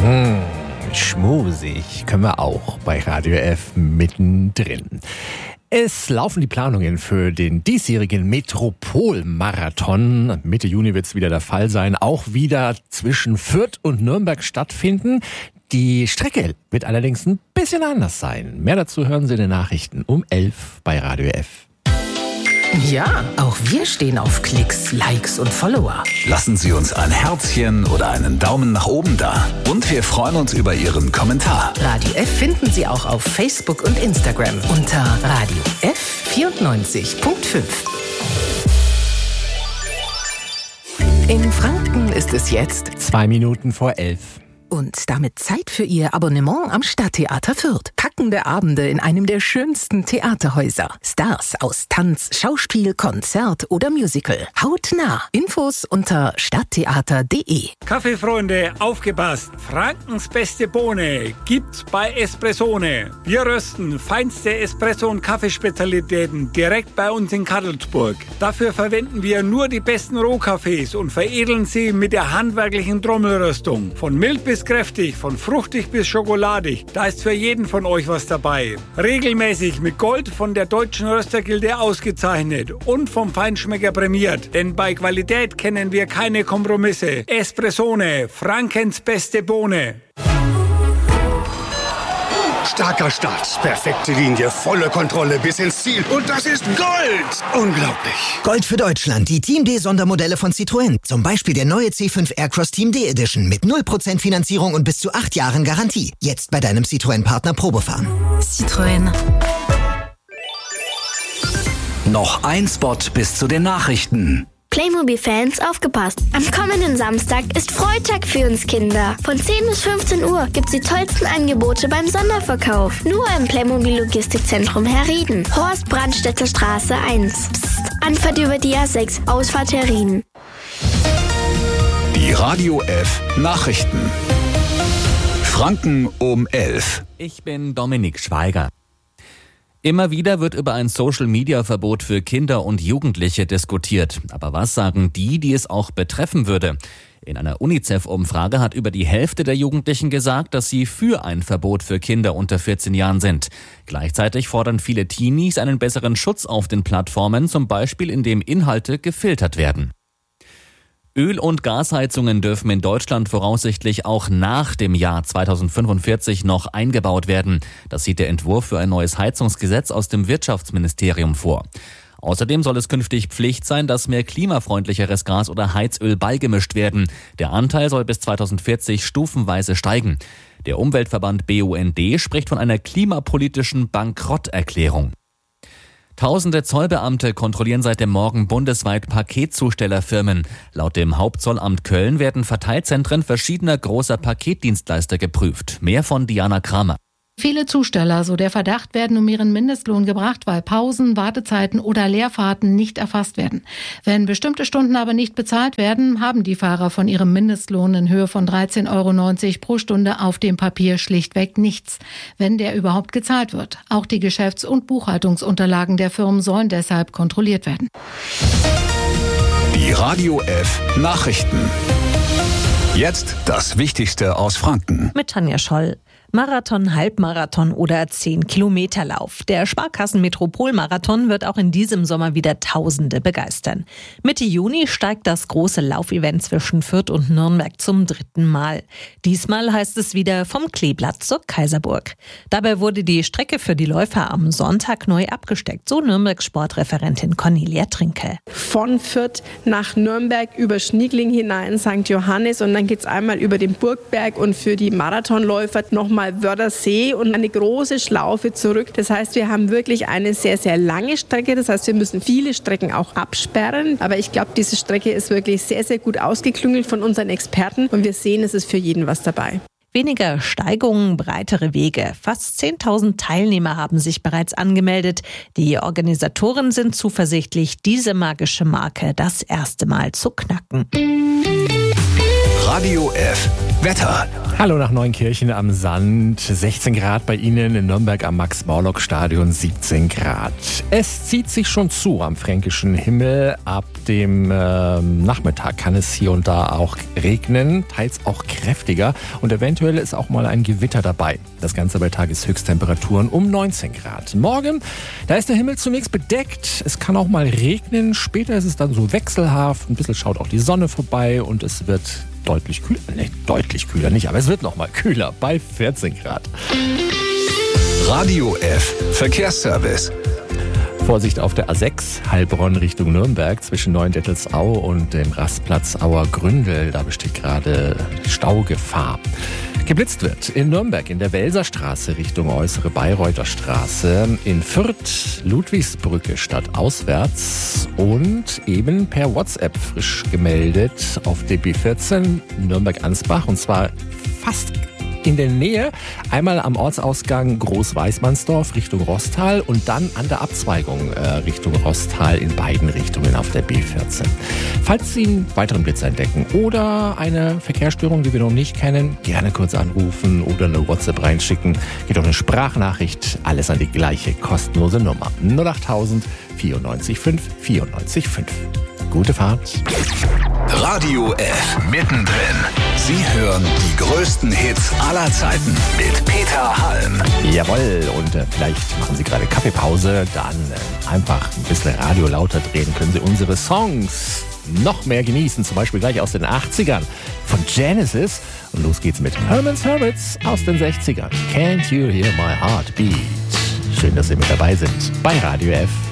Schmusig können wir auch bei Radio F mittendrin. Es laufen die Planungen für den diesjährigen Metropolmarathon. Mitte Juni wird es wieder der Fall sein. Auch wieder zwischen Fürth und Nürnberg stattfinden. Die Strecke wird allerdings ein bisschen anders sein. Mehr dazu hören Sie in den Nachrichten um 11 bei Radio F. Ja, auch wir stehen auf Klicks, Likes und Follower. Lassen Sie uns ein Herzchen oder einen Daumen nach oben da. Und wir freuen uns über Ihren Kommentar. Radio F finden Sie auch auf Facebook und Instagram unter Radio F 94.5. In Franken ist es jetzt 2 Minuten vor 11. Und damit Zeit für Ihr Abonnement am Stadttheater Fürth. Packende Abende in einem der schönsten Theaterhäuser. Stars aus Tanz, Schauspiel, Konzert oder Musical. Hautnah. Infos unter stadttheater.de. Kaffeefreunde, aufgepasst! Frankens beste Bohne gibt's bei Espressone. Wir rösten feinste Espresso- und Kaffeespezialitäten direkt bei uns in Kadelsburg. Dafür verwenden wir nur die besten Rohkaffees und veredeln sie mit der handwerklichen Trommelröstung. Von mild bis kräftig, von fruchtig bis schokoladig. Da ist für jeden von euch was dabei. Regelmäßig mit Gold von der Deutschen Röstergilde ausgezeichnet und vom Feinschmecker prämiert. Denn bei Qualität kennen wir keine Kompromisse. Espressone, Frankens beste Bohne. Starker Start, perfekte Linie, volle Kontrolle bis ins Ziel. Und das ist Gold! Unglaublich. Gold für Deutschland, die Team D Sondermodelle von Citroën. Zum Beispiel der neue C5 Aircross Team D Edition mit 0% Finanzierung und bis zu 8 Jahren Garantie. Jetzt bei deinem Citroën-Partner Probefahren. Citroën. Noch ein Spot bis zu den Nachrichten. Playmobil-Fans, aufgepasst! Am kommenden Samstag ist Freitag für uns Kinder. Von 10 bis 15 Uhr gibt's die tollsten Angebote beim Sonderverkauf. Nur im Playmobil-Logistikzentrum Herrieden. Horst Brandstätter Straße 1. Psst, Anfahrt über die A6, Ausfahrt Herrieden. Die Radio F Nachrichten. Franken um 11. Ich bin Dominik Schweiger. Immer wieder wird über ein Social-Media-Verbot für Kinder und Jugendliche diskutiert. Aber was sagen die es auch betreffen würde? In einer UNICEF-Umfrage hat über die Hälfte der Jugendlichen gesagt, dass sie für ein Verbot für Kinder unter 14 Jahren sind. Gleichzeitig fordern viele Teenies einen besseren Schutz auf den Plattformen, zum Beispiel indem Inhalte gefiltert werden. Öl- und Gasheizungen dürfen in Deutschland voraussichtlich auch nach dem Jahr 2045 noch eingebaut werden. Das sieht der Entwurf für ein neues Heizungsgesetz aus dem Wirtschaftsministerium vor. Außerdem soll es künftig Pflicht sein, dass mehr klimafreundlicheres Gas oder Heizöl beigemischt werden. Der Anteil soll bis 2040 stufenweise steigen. Der Umweltverband BUND spricht von einer klimapolitischen Bankrotterklärung. Tausende Zollbeamte kontrollieren seit dem Morgen bundesweit Paketzustellerfirmen. Laut dem Hauptzollamt Köln werden Verteilzentren verschiedener großer Paketdienstleister geprüft. Mehr von Diana Kramer. Viele Zusteller, so der Verdacht, werden um ihren Mindestlohn gebracht, weil Pausen, Wartezeiten oder Leerfahrten nicht erfasst werden. Wenn bestimmte Stunden aber nicht bezahlt werden, haben die Fahrer von ihrem Mindestlohn in Höhe von 13,90 € pro Stunde auf dem Papier schlichtweg nichts, wenn der überhaupt gezahlt wird. Auch die Geschäfts- und Buchhaltungsunterlagen der Firmen sollen deshalb kontrolliert werden. Die Radio F Nachrichten. Jetzt das Wichtigste aus Franken. Mit Tanja Scholl. Marathon, Halbmarathon oder 10-Kilometer-Lauf. Der Sparkassen-Metropol-Marathon wird auch in diesem Sommer wieder Tausende begeistern. Mitte Juni steigt das große Laufevent zwischen Fürth und Nürnberg zum 3. Mal. Diesmal heißt es wieder vom Kleeblatt zur Kaiserburg. Dabei wurde die Strecke für die Läufer am Sonntag neu abgesteckt, so Nürnbergs Sportreferentin Cornelia Trinke. Von Fürth nach Nürnberg über Schniegling hinein, St. Johannes und dann geht's einmal über den Burgberg und für die Marathonläufer nochmal Wörthersee und eine große Schlaufe zurück. Das heißt, wir haben wirklich eine sehr, sehr lange Strecke. Das heißt, wir müssen viele Strecken auch absperren. Aber ich glaube, diese Strecke ist wirklich sehr, sehr gut ausgeklüngelt von unseren Experten. Und wir sehen, es ist für jeden was dabei. Weniger Steigungen, breitere Wege. Fast 10.000 Teilnehmer haben sich bereits angemeldet. Die Organisatoren sind zuversichtlich, diese magische Marke das erste Mal zu knacken. Radio F Wetter. Hallo nach Neunkirchen am Sand, 16 Grad bei Ihnen, in Nürnberg am Max-Morlock-Stadion 17 Grad. Es zieht sich schon zu am fränkischen Himmel. Ab dem Nachmittag kann es hier und da auch regnen, teils auch kräftiger und eventuell ist auch mal ein Gewitter dabei. Das Ganze bei Tageshöchsttemperaturen um 19 Grad. Morgen, da ist der Himmel zunächst bedeckt, es kann auch mal regnen, später ist es dann so wechselhaft, ein bisschen schaut auch die Sonne vorbei und es wird deutlich kühler, deutlich kühler nicht, aber es wird noch mal kühler bei 14 Grad. Radio F Verkehrsservice. Vorsicht auf der A6 Heilbronn Richtung Nürnberg zwischen Neuendettelsau und dem Rastplatz Auer Gründel. Da besteht gerade Staugefahr. Geblitzt wird in Nürnberg in der Welserstraße Richtung Äußere Bayreuther Straße, in Fürth Ludwigsbrücke stadtauswärts und eben per WhatsApp frisch gemeldet auf DB 14 Nürnberg-Ansbach und zwar fast in der Nähe, einmal am Ortsausgang Groß-Weißmannsdorf Richtung Rostal und dann an der Abzweigung Richtung Rostal in beiden Richtungen auf der B14. Falls Sie einen weiteren Blitz entdecken oder eine Verkehrsstörung, die wir noch nicht kennen, gerne kurz anrufen oder eine WhatsApp reinschicken. Geht auch eine Sprachnachricht, alles an die gleiche kostenlose Nummer. 08000 94 5 94 5. Gute Fahrt. Radio F mittendrin. Sie hören die größten Hits aller Zeiten mit Peter Halm. Jawohl, und vielleicht machen Sie gerade Kaffeepause, dann einfach ein bisschen Radio lauter drehen, können Sie unsere Songs noch mehr genießen, zum Beispiel gleich aus den 80ern von Genesis. Und los geht's mit Herman's Hermits aus den 60ern. Can't you hear my heartbeat? Schön, dass Sie mit dabei sind bei Radio F.